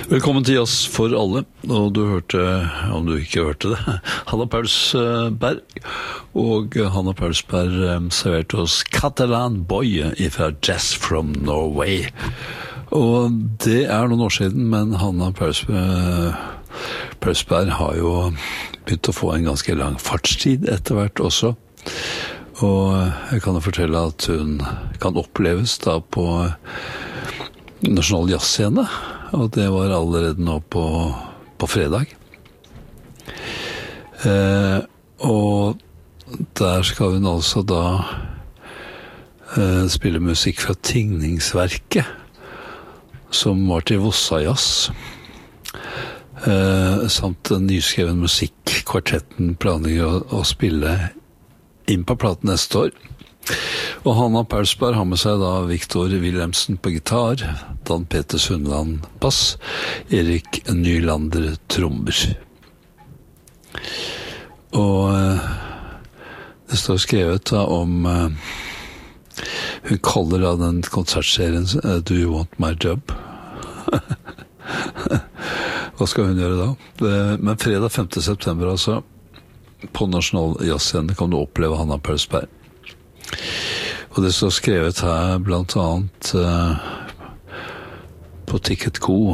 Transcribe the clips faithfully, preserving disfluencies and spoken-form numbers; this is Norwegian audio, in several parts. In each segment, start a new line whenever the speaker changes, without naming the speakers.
Velkommen til Jazz for alle, og du hørte, om du ikke hørte det, Hanna Paulsberg, og Hanna Paulsberg serverte oss Catalan Boy fra Jazz from Norway. Og det er noen år siden, men Hanna Paulsberg, Paulsberg har jo begynt å få en ganske lang fartstid etter hvert også. Og jeg kan jo fortelle at hun kan oppleves da på Nasjonal Jazzscene, og det var allerede nå på, på fredag. Eh, og der skal hun altså da eh, spille musikk fra Tingningsverket, som var til Vossa Jazz, eh, samt en nyskreven musikk. Kvartetten planlegger å, å spille inn på platen neste år. Og Hanna Paulsberg har med seg da Victor Wilhelmsen på gitar, Dan Peter Sundland bass, Erik Nylander trommer. Og uh, det står skrevet da om uh, hun kaller da den konsertserien uh, Do You Want My Job? Hva skal hun gjøre da? Det, men fredag femte september altså, på Nasjonal Jazzscene kan du oppleve Hanna Paulsberg. Og det står skrevet her blant annet uh, på Ticket Go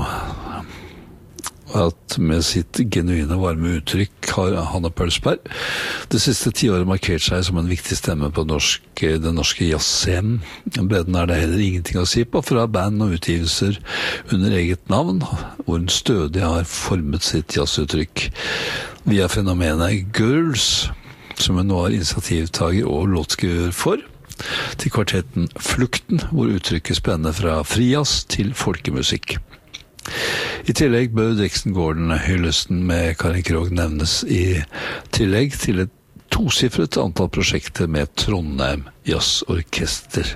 at med sitt genuine varme uttrykk har Hanna Paulsberg det siste tiåret markert seg som en viktig stemme på norsk, den norske jazzscenen. Bredden er det heller ingenting å si på fra band og utgivelser under eget navn, hvor hun stødig har formet sitt jazzuttrykk via fenomenet Girls, som hun nå er initiativtager og låtskriver for, til kvartetten Flukten, hvor uttrykket spenner fra frijazz til folkemusikk. I tillegg bør Dixon Gordon-hyllesten med Karin Krogh nevnes i tillegg til et tosifret antall prosjekter med Trondheim Jazzorkester.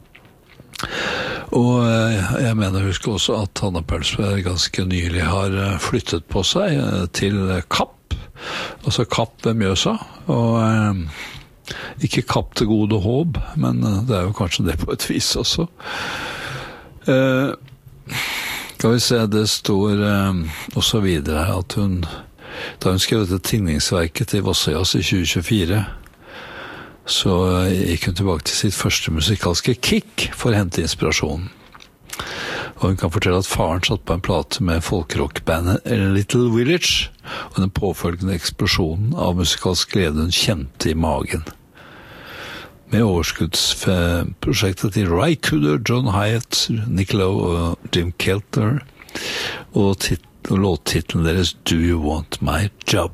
Og jeg mener husk også at Hanna Paulsberg ganske nylig har flyttet på seg til Kapp, altså Kapp ved Mjøsa, og ikke Kapp til gode håp, men det er jo kanskje det på et vis også. Eh, skal vi se, det står eh, også videre at hun, da hun skrev dette Tingningsverket til Vossa Jazz i tjue tjuefire, så gikk hun tilbake til sitt første musikalske kick for å hente inspirasjon. Og hun kan fortelle at faren satt på en plate med folkrockbandet Little Village, og den påfølgende eksplosjonen av musikalsk glede hun kjente i magen. Med overskuddsprosjektet til Ry Cooder, John Hyatt, Nick Lowe og Jim Keltner, og, tit- og låttitlen deres Do You Want My Job?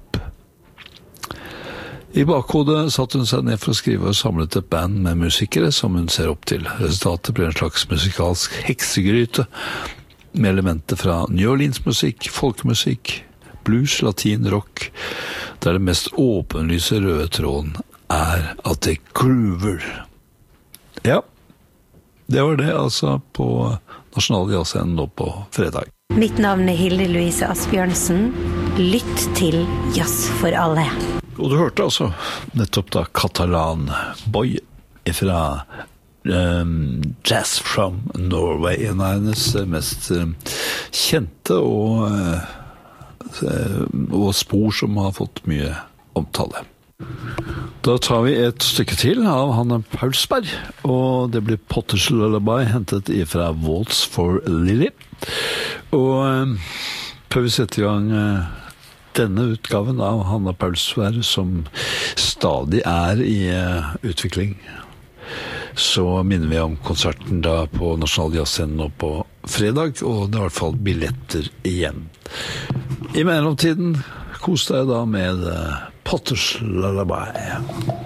I bakhodet satt hun seg ned for å skrive og samlet et band med musikere som hun ser opp til. Resultatet ble en slags musikalsk heksegryte med elementer fra New Orleans-musikk, folkemusikk, blues, latin, rock, der det mest åpenlyse røde tråden er at det groover. Ja, det var det altså på Nasjonal Jazzscene nå på fredag.
Mitt navn er Hilde Louise Asbjørnsen. Lytt til Jazz for alle.
Og du hørte altså nettopp da Catalan Boy fra um, Jazz from Norway, en av hennes mest um, kjente og, uh, og spor som har fått mye omtale. Da tar vi et stykke til av Hanna Paulsberg, og det blir Potter's Lullaby, hentet fra Waltz for Lily. Og um, før vi setter i gang uh, denne utgaven av Hanna Paulsberg, som stadig er i uh, utvikling, så minner vi om konserten da på Nasjonal Jazzscene nå på fredag, og det er i hvert fall billetter igjen. I mellomtiden, kos deg da med uh, Potter's Lullaby.